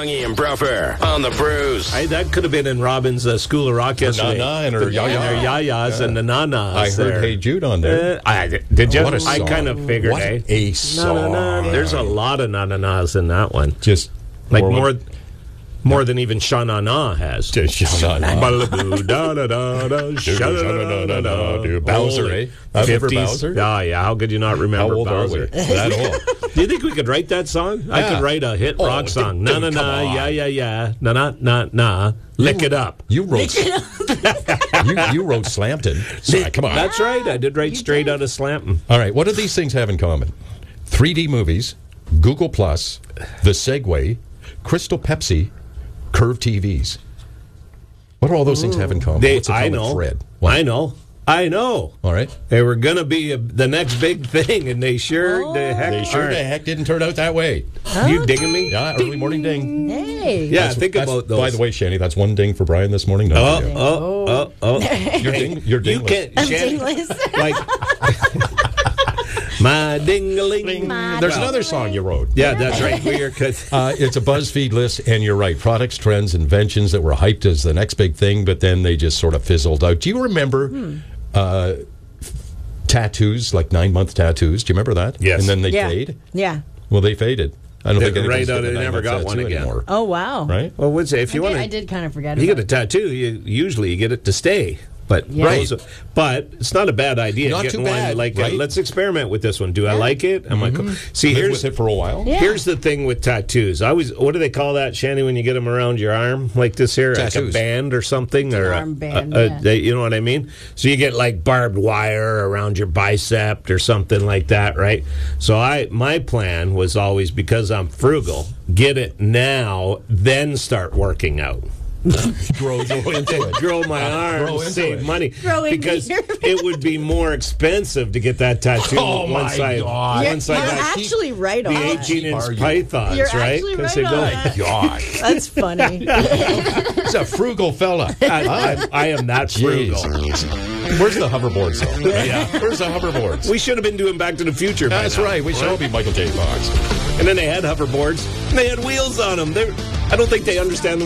Youngie and Bruffer on the Brews. That could have been in Robin's School of Rock yesterday. Nana and her yayas and the nanas. I heard Hey Jude on there. Did you? What a I song. kind of figured, What a song. Na-na-na. There's a lot of na-na-nas in that one. Just like more than even Sha-na-na has. Balaboo, da-da-da-da, sha-da-da-da-da. Bowser, eh? I remember 50s. Bowser. Oh, yeah. How could you not remember How old Bowser? are we? That old. Do you think we could write that song? I could write a hit rock song. Na-na-na, yeah, na-na-na-na. Lick it up. You wrote you wrote Slampton. So, come on. That's right. I did write straight out of Slampton. All right. What do these things have in common? 3D movies, Google Plus, the Segway, Crystal Pepsi, curved TVs. What do all those things have in common? What's the common thread? What? I know. All right. They were going to be the next big thing, and they sure the heck didn't turn out that way. Huh? You digging me? Yeah, early morning ding. Hey. Yeah, think about those. By the way, Shani, that's one ding for Brian this morning. Oh. You're dingless. You can't, Shani, like... My ding-a-ling. There's another song you wrote. Yeah, that's right. It's a BuzzFeed list, and you're right. Products, trends, inventions that were hyped as the next big thing, but then they just sort of fizzled out. Do you remember tattoos, like 9-month tattoos? Do you remember that? Yes. And then they fade? Yeah. Well, they faded. I don't think right out. They never got one again. Anymore. Oh, wow. Right? Well, would say if you want, I did kind of forget. You get a tattoo. You get it to stay. But but it's not a bad idea. Not too bad. Like, right? Let's experiment with this one. Do I like it? I'm like, see, Live here's with it for a while. Yeah. Here's the thing with tattoos. What do they call that, Shani? When you get them around your arm, like this here, tattoos. like a band or something, or arm band. you know what I mean? So you get like barbed wire around your bicep or something like that, right? So my plan was always, because I'm frugal, get it now, then start working out. grow into it. Grow my arms, save money. Because your it would be more expensive to get that tattoo once I You're actually right on the that. 18-inch pythons, You're right? actually right on that. Gosh. That's funny. He's a frugal fella. I am that frugal. Where's the hoverboards, though? Yeah. Where's the hoverboards? We should have been doing Back to the Future by That's now, right. We should all be Michael J. Fox. And then they had hoverboards, and they had wheels on them. I don't think they understand the